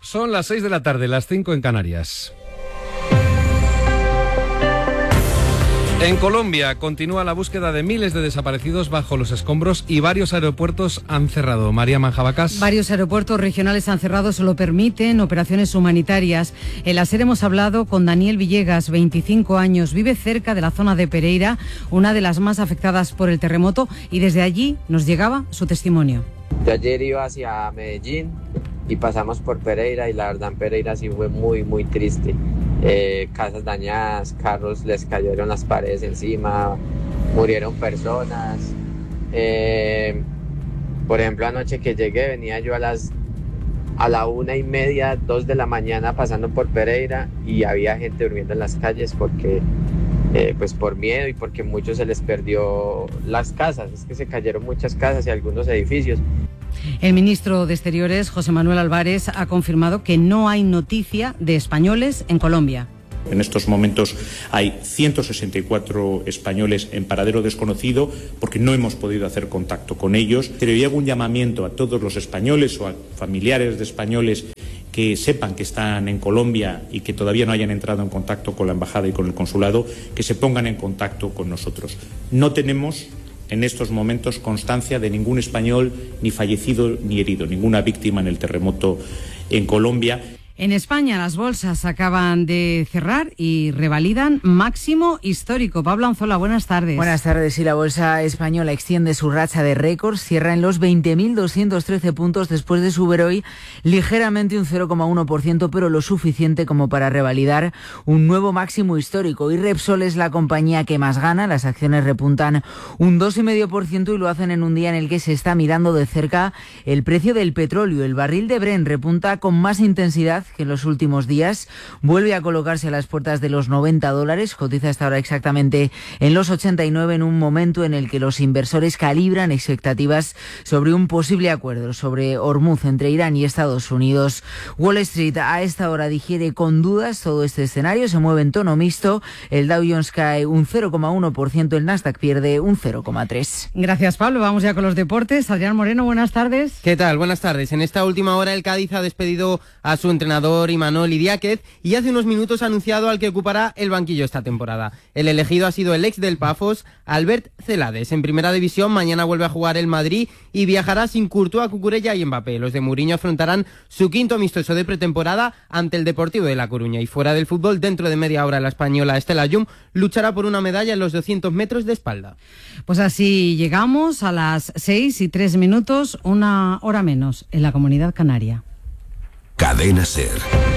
Son las 6 de la tarde, las 5 en Canarias. En Colombia continúa la búsqueda de miles de desaparecidos bajo los escombros y varios aeropuertos han cerrado. María Manjabacas. Varios aeropuertos regionales han cerrado, solo permiten operaciones humanitarias. En la SER hemos hablado con Daniel Villegas, 25 años, vive cerca de la zona de Pereira, una de las más afectadas por el terremoto, y desde allí nos llegaba su testimonio. Yo ayer iba hacia Medellín y pasamos por Pereira y la verdad en Pereira sí fue muy triste. Casas dañadas, carros les cayeron las paredes encima, murieron personas. Por ejemplo, anoche que llegué venía yo a la 1:30, 2 de la mañana pasando por Pereira y había gente durmiendo en las calles porque pues por miedo y porque muchos se les perdió las casas, es que se cayeron muchas casas y algunos edificios. El ministro de Exteriores, José Manuel Álvarez, ha confirmado que no hay noticia de españoles en Colombia. En estos momentos hay 164 españoles en paradero desconocido porque no hemos podido hacer contacto con ellos. Pero yo hago un llamamiento a todos los españoles o a familiares de españoles que sepan que están en Colombia y que todavía no hayan entrado en contacto con la embajada y con el consulado, que se pongan en contacto con nosotros. No tenemos en estos momentos constancia de ningún español ni fallecido ni herido, ninguna víctima en el terremoto en Colombia. En España las bolsas acaban de cerrar y revalidan máximo histórico. Pablo Anzola, buenas tardes. Buenas tardes. Y la bolsa española extiende su racha de récords, cierra en los 20.213 puntos después de subir hoy ligeramente un 0,1%, pero lo suficiente como para revalidar un nuevo máximo histórico. Y Repsol es la compañía que más gana, las acciones repuntan un 2,5% y lo hacen en un día en el que se está mirando de cerca el precio del petróleo. El barril de Brent repunta con más intensidad que en los últimos días, vuelve a colocarse a las puertas de los $90, cotiza hasta ahora exactamente en los 89, en un momento en el que los inversores calibran expectativas sobre un posible acuerdo sobre Hormuz entre Irán y Estados Unidos. Wall Street a esta hora digiere con dudas todo este escenario, se mueve en tono mixto, el Dow Jones cae un 0,1%, el Nasdaq pierde un 0,3%. Gracias, Pablo. Vamos ya con los deportes. Adrián Moreno, buenas tardes. ¿Qué tal? Buenas tardes. En esta última hora el Cádiz ha despedido a su entrenador Imanol Idiáquez y hace unos minutos ha anunciado al que ocupará el banquillo esta temporada. El elegido ha sido el ex del Pafos, Albert Celades. En primera división mañana vuelve a jugar el Madrid y viajará sin Courtois, Cucurella y Mbappé. Los de Mourinho afrontarán su quinto amistoso de pretemporada ante el Deportivo de La Coruña. Y fuera del fútbol, dentro de media hora la española Estela Jum luchará por una medalla en los 200 metros de espalda. Pues así llegamos a las 6:03, una hora menos en la Comunidad Canaria. Cadena SER.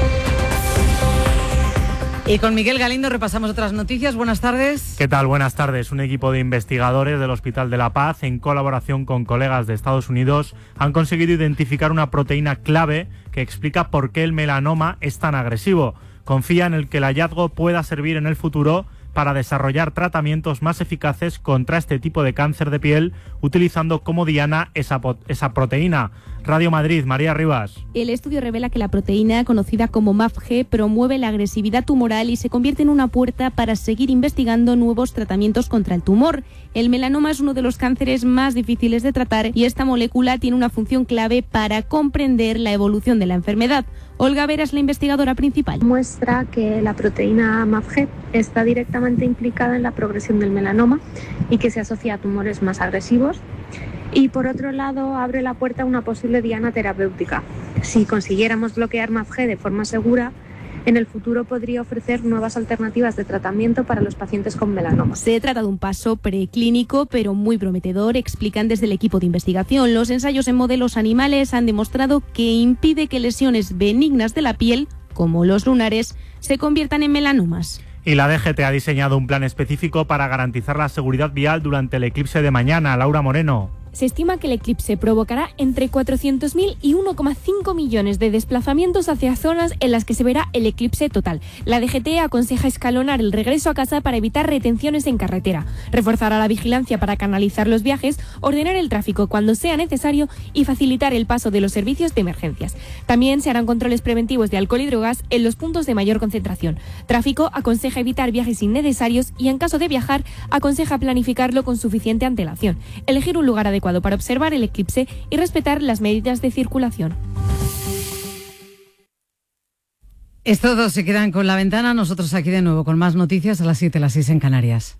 Y con Miguel Galindo repasamos otras noticias. Buenas tardes. ¿Qué tal? Buenas tardes. Un equipo de investigadores del Hospital de la Paz, en colaboración con colegas de Estados Unidos, han conseguido identificar una proteína clave que explica por qué el melanoma es tan agresivo. Confía en el que el hallazgo pueda servir en el futuro para desarrollar tratamientos más eficaces contra este tipo de cáncer de piel, utilizando como diana esa proteína. Radio Madrid, María Rivas. El estudio revela que la proteína, conocida como MAPG, promueve la agresividad tumoral y se convierte en una puerta para seguir investigando nuevos tratamientos contra el tumor. El melanoma es uno de los cánceres más difíciles de tratar y esta molécula tiene una función clave para comprender la evolución de la enfermedad. Olga Vera es la investigadora principal. Muestra que la proteína MAPG está directamente implicada en la progresión del melanoma y que se asocia a tumores más agresivos. Y por otro lado, abre la puerta a una posible diana terapéutica. Si consiguiéramos bloquear MAPG de forma segura, en el futuro podría ofrecer nuevas alternativas de tratamiento para los pacientes con melanoma. Se trata de un paso preclínico, pero muy prometedor, explican desde el equipo de investigación. Los ensayos en modelos animales han demostrado que impide que lesiones benignas de la piel, como los lunares, se conviertan en melanomas. Y la DGT ha diseñado un plan específico para garantizar la seguridad vial durante el eclipse de mañana. Laura Moreno. Se estima que el eclipse provocará entre 400.000 y 1,5 millones de desplazamientos hacia zonas en las que se verá el eclipse total. La DGT aconseja escalonar el regreso a casa para evitar retenciones en carretera, reforzará la vigilancia para canalizar los viajes, ordenar el tráfico cuando sea necesario y facilitar el paso de los servicios de emergencias. También se harán controles preventivos de alcohol y drogas en los puntos de mayor concentración. Tráfico aconseja evitar viajes innecesarios y, en caso de viajar, aconseja planificarlo con suficiente antelación. Elegir un lugar adecuado para observar el eclipse y respetar las medidas de circulación. Es todo, se quedan con La Ventana. Nosotros aquí de nuevo con más noticias a las 7, las 6 en Canarias.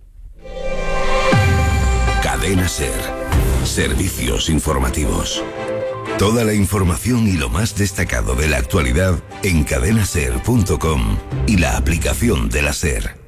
Cadena SER. Servicios informativos. Toda la información y lo más destacado de la actualidad en cadenaser.com y la aplicación de la SER.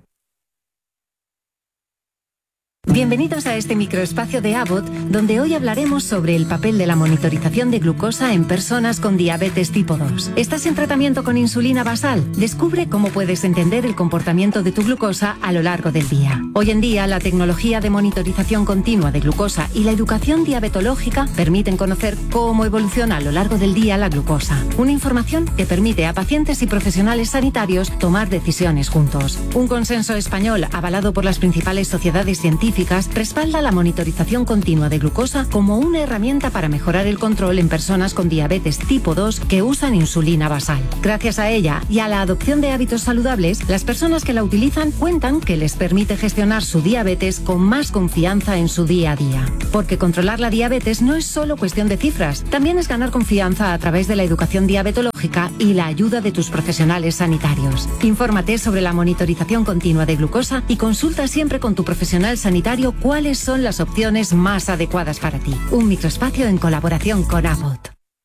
Bienvenidos a este microespacio de Abbott, donde hoy hablaremos sobre el papel de la monitorización de glucosa en personas con diabetes tipo 2. ¿Estás en tratamiento con insulina basal? Descubre cómo puedes entender el comportamiento de tu glucosa a lo largo del día. Hoy en día, la tecnología de monitorización continua de glucosa y la educación diabetológica permiten conocer cómo evoluciona a lo largo del día la glucosa. Una información que permite a pacientes y profesionales sanitarios tomar decisiones juntos. Un consenso español avalado por las principales sociedades científicas respalda la monitorización continua de glucosa como una herramienta para mejorar el control en personas con diabetes tipo 2 que usan insulina basal. Gracias a ella y a la adopción de hábitos saludables, las personas que la utilizan cuentan que les permite gestionar su diabetes con más confianza en su día a día. Porque controlar la diabetes no es solo cuestión de cifras, también es ganar confianza a través de la educación diabetológica y la ayuda de tus profesionales sanitarios. Infórmate sobre la monitorización continua de glucosa y consulta siempre con tu profesional sanitario cuáles son las opciones más adecuadas para ti. Un microespacio en colaboración con Abbott.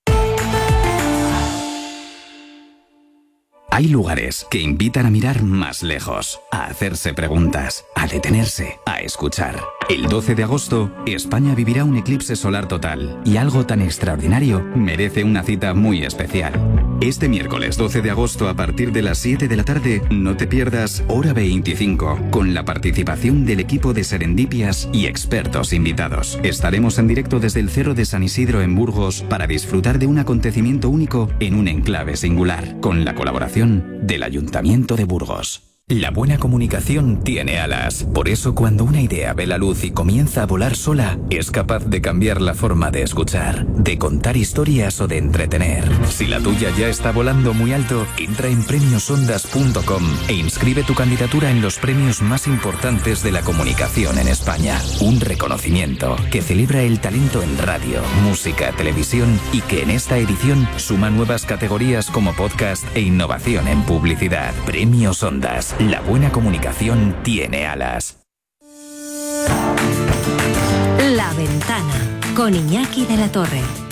Hay lugares que invitan a mirar más lejos, a hacerse preguntas, a detenerse, a escuchar. El 12 de agosto, España vivirá un eclipse solar total y algo tan extraordinario merece una cita muy especial. Este miércoles 12 de agosto a partir de las 7 de la tarde, no te pierdas Hora 25, con la participación del equipo de Serendipias y expertos invitados. Estaremos en directo desde el Cerro de San Isidro en Burgos para disfrutar de un acontecimiento único en un enclave singular, con la colaboración del Ayuntamiento de Burgos. La buena comunicación tiene alas. Por eso, cuando una idea ve la luz y comienza a volar sola, es capaz de cambiar la forma de escuchar, de contar historias o de entretener. Si la tuya ya está volando muy alto, entra en premiosondas.com e inscribe tu candidatura en los premios más importantes de la comunicación en España. Un reconocimiento que celebra el talento en radio, música, televisión y que en esta edición suma nuevas categorías como podcast e innovación en publicidad. Premios Ondas. La buena comunicación tiene alas. La Ventana, con Iñaki de la Torre.